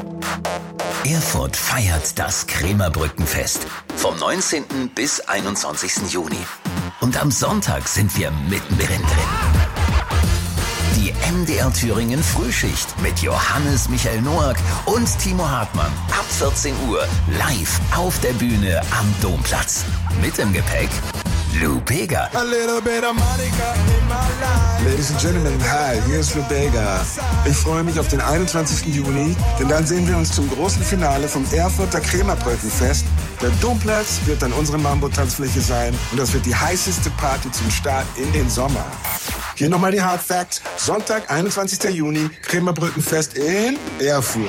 Erfurt feiert das Krämerbrückenfest vom 19. bis 21. Juni. Und am Sonntag sind wir mittendrin drin. Die MDR Thüringen Frühschicht mit Johannes Michael Noack und Timo Hartmann ab 14 Uhr live auf der Bühne am Domplatz. Mit im Gepäck Lou Bega. Ladies and Gentlemen, hi, hier ist Lou Bega. Ich freue mich auf den 21. Juni, denn dann sehen wir uns zum großen Finale vom Erfurter Krämerbrückenfest. Der Domplatz wird dann unsere Mambo-Tanzfläche sein und das wird die heißeste Party zum Start in den Sommer. Hier nochmal die Hard Facts. Sonntag, 21. Juni, Krämerbrückenfest in Erfurt.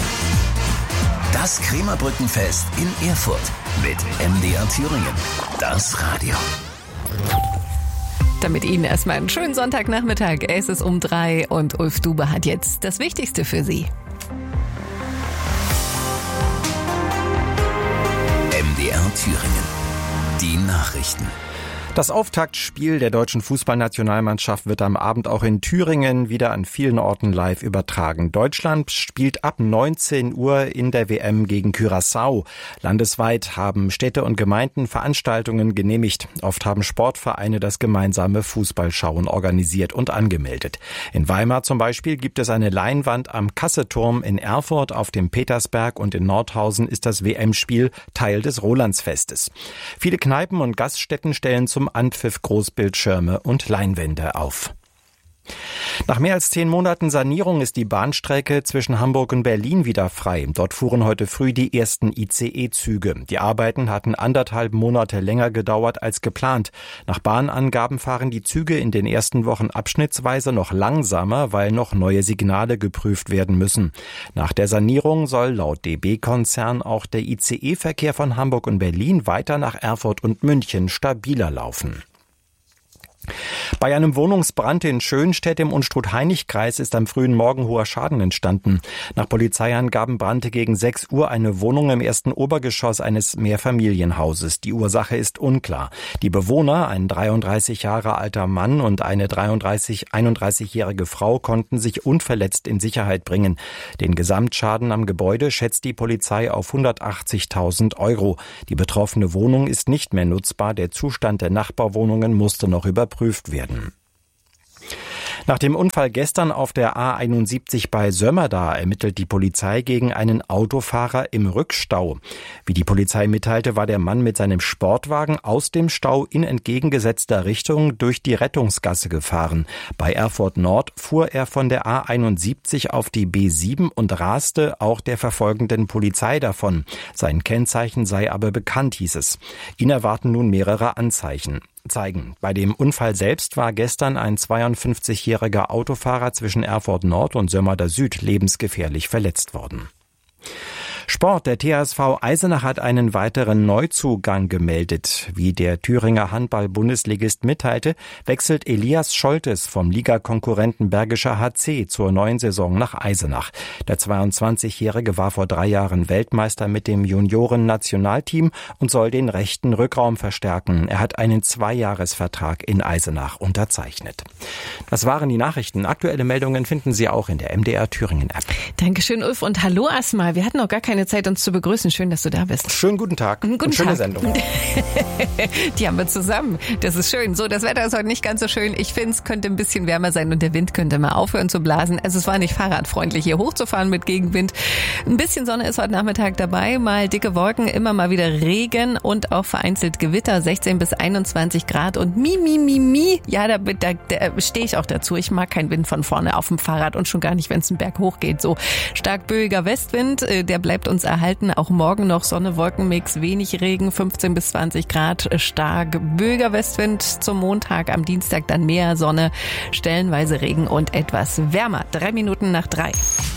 Das Krämerbrückenfest in Erfurt mit MDR Thüringen. Das Radio. Damit Ihnen erstmal einen schönen Sonntagnachmittag. Es ist um 3 und Ulf Dube hat jetzt das Wichtigste für Sie. MDR Thüringen. Die Nachrichten. Das Auftaktspiel der deutschen Fußballnationalmannschaft wird am Abend auch in Thüringen wieder an vielen Orten live übertragen. Deutschland spielt ab 19 Uhr in der WM gegen Curaçao. Landesweit haben Städte und Gemeinden Veranstaltungen genehmigt. Oft haben Sportvereine das gemeinsame Fußballschauen organisiert und angemeldet. In Weimar zum Beispiel gibt es eine Leinwand am Kasseturm, in Erfurt auf dem Petersberg und in Nordhausen ist das WM-Spiel Teil des Rolandsfestes. Viele Kneipen und Gaststätten stellen zum Anpfiff Großbildschirme und Leinwände auf. Nach mehr als 10 Monaten Sanierung ist die Bahnstrecke zwischen Hamburg und Berlin wieder frei. Dort fuhren heute früh die ersten ICE-Züge. Die Arbeiten hatten 1,5 Monate länger gedauert als geplant. Nach Bahnangaben fahren die Züge in den ersten Wochen abschnittsweise noch langsamer, weil noch neue Signale geprüft werden müssen. Nach der Sanierung soll laut DB-Konzern auch der ICE-Verkehr von Hamburg und Berlin weiter nach Erfurt und München stabiler laufen. Bei einem Wohnungsbrand in Schönstedt im Unstrut-Hainich-Kreis ist am frühen Morgen hoher Schaden entstanden. Nach Polizeiangaben brannte gegen 6 Uhr eine Wohnung im ersten Obergeschoss eines Mehrfamilienhauses. Die Ursache ist unklar. Die Bewohner, ein 33 Jahre alter Mann und eine 31-jährige Frau, konnten sich unverletzt in Sicherheit bringen. Den Gesamtschaden am Gebäude schätzt die Polizei auf 180.000 €. Die betroffene Wohnung ist nicht mehr nutzbar. Der Zustand der Nachbarwohnungen musste noch überprüft werden. Nach dem Unfall gestern auf der A71 bei Sömmerda ermittelt die Polizei gegen einen Autofahrer im Rückstau. Wie die Polizei mitteilte, war der Mann mit seinem Sportwagen aus dem Stau in entgegengesetzter Richtung durch die Rettungsgasse gefahren. Bei Erfurt Nord fuhr er von der A71 auf die B7 und raste auch der verfolgenden Polizei davon. Sein Kennzeichen sei aber bekannt, hieß es. Ihn erwarten nun mehrere Anzeigen. Bei dem Unfall selbst war gestern ein 52-jähriger Autofahrer zwischen Erfurt Nord und Sömmerda Süd lebensgefährlich verletzt worden. Sport. Der THSV Eisenach hat einen weiteren Neuzugang gemeldet. Wie der Thüringer Handball-Bundesligist mitteilte, wechselt Elias Scholtes vom Ligakonkurrenten Bergischer HC zur neuen Saison nach Eisenach. Der 22-Jährige war vor 3 Jahren Weltmeister mit dem Junioren-Nationalteam und soll den rechten Rückraum verstärken. Er hat einen 2-Jahres-Vertrag in Eisenach unterzeichnet. Das waren die Nachrichten. Aktuelle Meldungen finden Sie auch in der MDR Thüringen App. Dankeschön, Ulf. Und hallo Asma. Wir hatten noch gar keine Zeit, uns zu begrüßen. Schön, dass du da bist. Schönen guten Tag. Guten schöne Tag. Sendung. Die haben wir zusammen. Das ist schön. So, das Wetter ist heute nicht ganz so schön. Ich finde, es könnte ein bisschen wärmer sein und der Wind könnte mal aufhören zu blasen. Also es war nicht fahrradfreundlich, hier hochzufahren mit Gegenwind. Ein bisschen Sonne ist heute Nachmittag dabei. Mal dicke Wolken, immer mal wieder Regen und auch vereinzelt Gewitter. 16 bis 21 Grad und mi. Ja, da stehe ich auch dazu. Ich mag keinen Wind von vorne auf dem Fahrrad und schon gar nicht, wenn es einen Berg hochgeht. So stark böiger Westwind, der bleibt uns erhalten. Auch morgen noch Sonne, Wolkenmix, wenig Regen, 15 bis 20 Grad, stark böiger Westwind zum Montag, am Dienstag dann mehr Sonne, stellenweise Regen und etwas wärmer. 3 Minuten nach 3.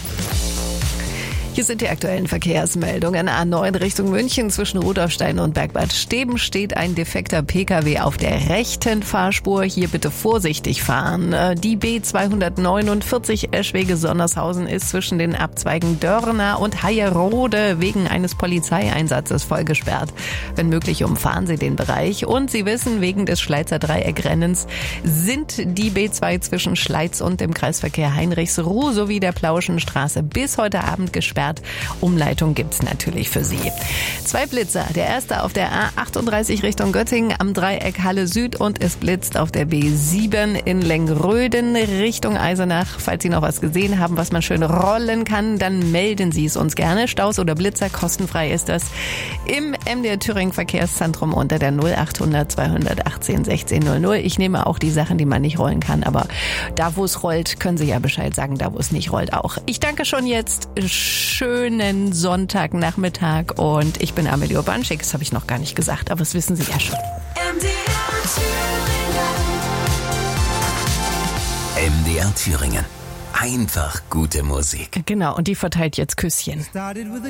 Hier sind die aktuellen Verkehrsmeldungen. A9 Richtung München zwischen Rudolfstein und Bergbad Steben steht ein defekter Pkw auf der rechten Fahrspur. Hier bitte vorsichtig fahren. Die B249 Eschwege-Sonnershausen ist zwischen den Abzweigen Dörna und Hayerode wegen eines Polizeieinsatzes voll gesperrt. Wenn möglich, umfahren Sie den Bereich. Und Sie wissen, wegen des Schleizer Dreieckrennens sind die B2 zwischen Schleiz und dem Kreisverkehr Heinrichsruh sowie der Plauschenstraße bis heute Abend gesperrt. gesperrt. Umleitung gibt's natürlich für Sie. 2 Blitzer. Der erste auf der A38 Richtung Göttingen am Dreieck Halle Süd und es blitzt auf der B7 in Lengröden Richtung Eisenach. Falls Sie noch was gesehen haben, was man schön rollen kann, dann melden Sie es uns gerne. Staus oder Blitzer, kostenfrei ist das im MDR Thüringen Verkehrszentrum unter der 0800 218 1600. Ich nehme auch die Sachen, die man nicht rollen kann, aber da, wo es rollt, können Sie ja Bescheid sagen, da, wo es nicht rollt, auch. Ich danke schon jetzt. Schönen Sonntagnachmittag und ich bin Amelie Urbanschik. Das habe ich noch gar nicht gesagt, aber das wissen Sie ja schon. MDR Thüringen. Einfach gute Musik. Genau, und die verteilt jetzt Küsschen. Started with a